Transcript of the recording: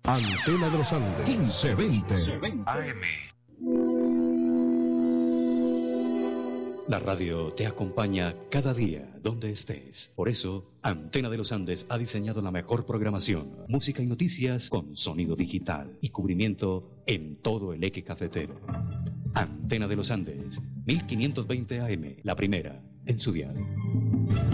Antena de los Andes. 1520 AM. La radio te acompaña cada día donde estés. Por eso, Antena de los Andes ha diseñado la mejor programación, música y noticias con sonido digital y cubrimiento en todo el eje cafetero. Antena de los Andes, 1520 AM, la primera en su dial.